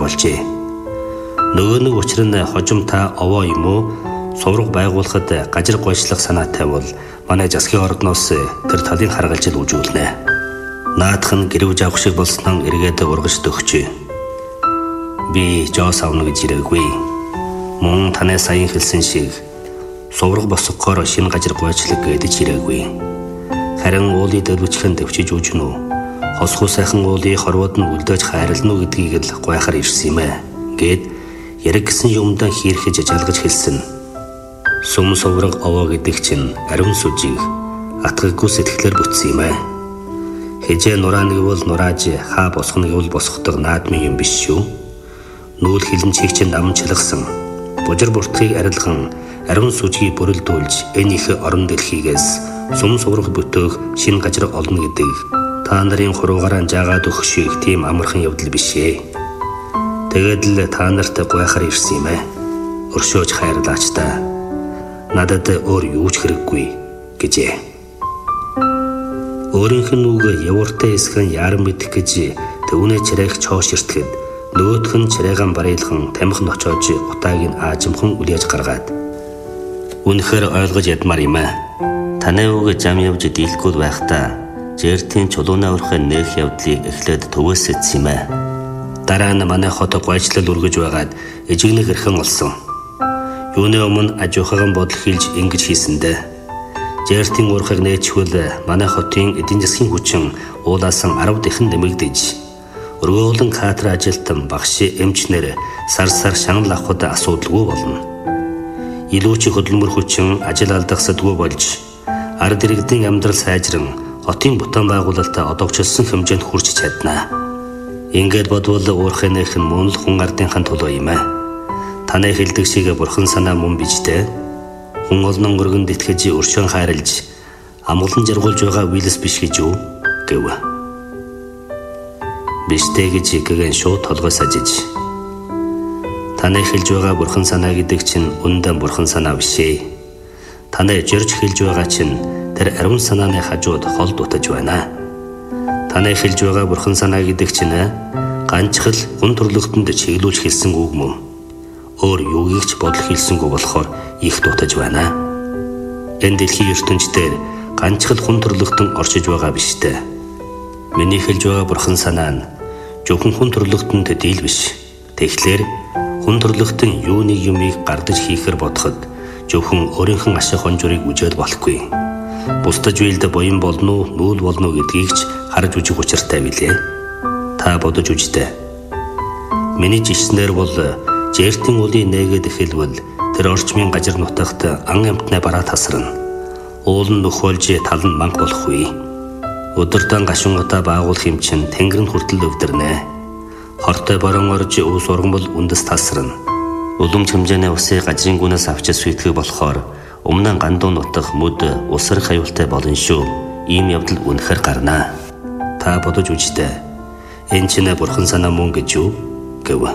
болжээ. Нөгөө нэг учир нь хожим та овоо юм уу? Сувраг байгуулахад гажир гойчлах санаатай бол манай засгийн ордноос тэр талын харгалж үзүүлнэ. Наадах нь гэрвж авах шиг болсноо эргээд ургаж төгчөө. Би жоос авна гэж ирээгүй. Мөн танай саяхан хэлсэн шиг сувраг босгохоор шинэ гажир гойчлаг гэдэж ирээгүй. Харин уулыг дөрвчхэн дэвчиж үжнэ үү? Хосхуу сайхан уулыг хорвоод нь үлдээж хайрлна уу гэдгийг л гайхаар ирсэн юм ээ. Гэд яриг гисэн юмдаа хийрхэж жалгаж хэлсэн. Сүм сувраг овоо гэдэг чинь ариун сүжиг атгаггүй сэтгэлээр бүтсэн юм ээ. Хэжээ нураа нэг бол нурааж хаа босгох нэг бол босгодог наадмын юм биш шүү. Нүүл хилэн чигчэнд амжилгсан бужир буртгийг арилган ариун сүжгийг бүрэлдүүлж энэ их орон дэлхийгээс сүм сувраг бүтөөх шинэ гажир олно гэдэг та нарын хуруугаараа жаагаад өгөх шиг тийм амархан явдал биш ээ. Тэгээд л та нарт гайхаар ирсэн юм ээ. Өршөөж хайрлаач та. Надад өөр юу ч хэрэггүй гэжээ. Өөрийнх нь үг явууртай эсхэн яран мэдэх гэж төвнөө чирээх чоош иртгэд нөгөөх нь чирээгаан барилхан тамхи нь очоож утааг нь аажимхан үлээж гаргаад үнэхээр ойлгож ядмаар юм аа. Танай үг зам явж дийлэхгүй байхдаа жертийн чулуунаа урахын нэх явдлыг эхлээд төвөөсөц юм аа. Дараа нь манай хот гойчлал үргэж байгаад эжигнэг хэрхэн олсон. Юуны өмнө ажуухаан бодол хийлж ингэж хийсэндээ. Жертийн урахыг нээчихвэл манай хотын эдийн засгийн хүчин уулаасан 10 дахин нэмэгдэж өргөөлөн кадр ажилтан багш эмчнэр сар шанал авахд асуудалгүй болно. Илүү ч хөдөлмөр хүчин ажил алдахсадгүй болж ард иргэдийн амьдрал сайжран хотын бүтээн байгуулалтаа одоогчилсан хэмжээнд хүрч чаднаа. Ингээд бодвол уурхай нэх нь мөн л хүн ардынхан төлөө юм аа. Танай хэлдэг шиг бурхан санаа мөн бижтэй. Хүн олнон өргөнд итгэж өршөөн хайрлж амгалан жаргуулж байгаа вилс биш гэж юу гэв. Биштэй гэж гэгэн шууд толгой сажиж. Танай хэлж байгаа бурхан санаа гэдэг чинь үнэндээ бурхан санаа биш ээ. Танай жирж хэлж байгаа чинь тэр ариун санааны хажууд хол дутаж байна. Танай хэлж байгаа бурхан санаа гэдэг чинь ганцхэл хүн төрлөختөнд чиглүүлж хэлсэн үг мөн. Өөр юугийг ч бодол хэлсэнгүй болохоор их дутаж байна. Энэ дэлхийн ертөнцийн ганцхэл хүн төрлөختөн оршиж байгаа биш дээ. Миний хэлж байгаа бурхан санаа нь зөвхөн хүн төрлөختөнд дийл биш. Тэгэхээр хүн төрлөختөн юу нэг юмыг гардаж хийхээр бодоход зөвхөн өөрийнх нь ашиг хонжурыг үжээд болохгүй. Бусдаж үйлдэ боён болно уу, нүүл болно уу гэдгийг ч харж үзэх учиртай билээ. Та бодож үзтээ. Миний жишснэр бол жертийн уулын нээгээд эхэлвэл тэр орчмын гажир нутагт ан амтнаа бараа тасарна. Уул нь нөхөлж тал нь манг болохгүй. Өдөртөө гашуун утаа байгуулах юм чин тэнгэр нь хүртэл өвдөрнэ. Хортой борон орж ус ургамбал үндэс тасарна. Улам хэмжээний усыг гажрын гүнээс авчиж сүйтгэх болохоор өмнө нь гандуу нутах мөд усрах аюултай болно шүү. Ийм явдал үнэхээр гарнаа. Та бодож үзтээ. Энэ чинь бурхан санаа мөн гэж юу гэв.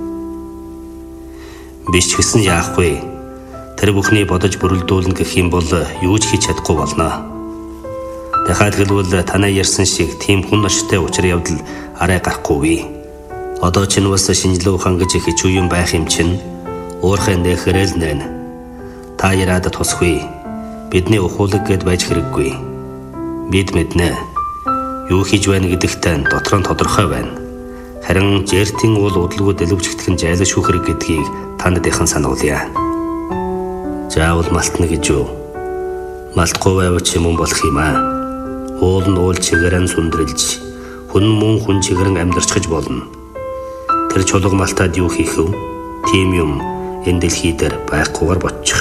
Биш ч гэсэн яахгүй. Тэр бүхний бодож бүрэлдүүлнэ гэх юм бол юу ч хийж чадахгүй болно. Дахиад хэлбэл танай ярьсан шиг тийм хүн орштой учир явдал арай гарахгүй. Одоо чинь бас шинжилгээ ухаан гэж их юм байх юм чинь уурхай нэхэрэл нэн. Та яраад тусгүй. Бидний ухуулаг гэд байж хэрэггүй. Бид мэднэ. Юу хийж байна гэдэгтээ дотор нь тодорхой байна. Харин жертийн уул удалгүй дэлгэвчтгэн жайлаж шүүх хэрэг гэдгийг танд дэхэн сануулъя. Заавал малтна гэж юу? Малтгүй байвал ч юм болох юм аа. Уул нь уул чигээрэн сүндрэлж, хүн мөн хүн чигээрэн амьдарчж болно. Тэр чулуу малтад юу хийх вэ? Тийм юм энэ дэлхий дээр байхгүйгээр бочих.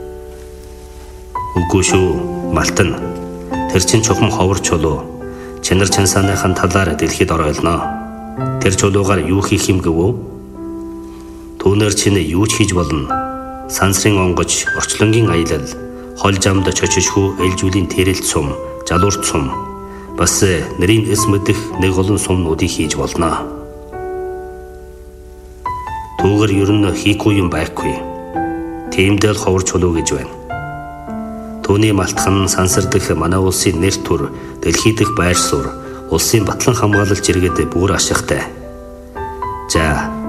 Үгүй шүү, малтна. Тэр чинь чухам ховор чулуу. Чанар чансааныхан талаар дэлхийд оройлно. Тэр чулуугаар юу хийх юм гэвөө? Түүнэр чинь юу ч хийж болно. Сансрын онгоч, орчлонгийн аялал, хол жамд чочижхүү ээлжүүлийн тэрэлт сум, жалуурт сум, бас нэрийн эс мэдэх нэг олон сумнуудыг хийж болно. Түүгээр ер нь хийхгүй юм байхгүй. Тиймдээ л ховор чулуу гэж байна. Түүний малтхан сансар дэх манай улсын нэр төр, дэлхий дэх байр суурь, улсын батлан хамгаалалч иргэд бүр ашигтай. За